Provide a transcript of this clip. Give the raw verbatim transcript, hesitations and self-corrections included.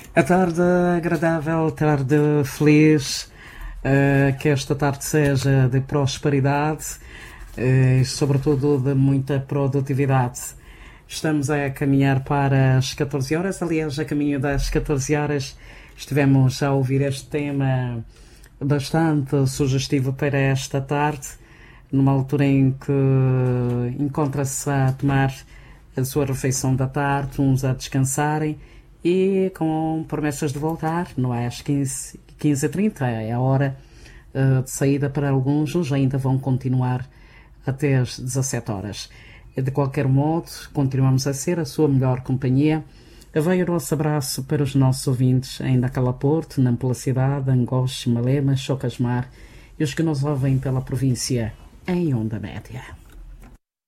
A tarde agradável, tarde feliz, uh, que esta tarde seja de prosperidade e, uh, sobretudo, de muita produtividade. Estamos a caminhar para as catorze horas, aliás, a caminho das catorze horas estivemos a ouvir este tema bastante sugestivo para esta tarde, numa altura em que encontra-se a tomar a sua refeição da tarde, uns a descansarem, e com promessas de voltar, não é? Às quinze e trinta, é a hora uh, de saída para alguns, uns ainda vão continuar até às dezassete horas. De qualquer modo, continuamos a ser a sua melhor companhia. Vai o nosso abraço para os nossos ouvintes em Nacala Porto, Nampula Cidade, Angoche, Malema, Chocasmar e os que nos ouvem pela província em onda média.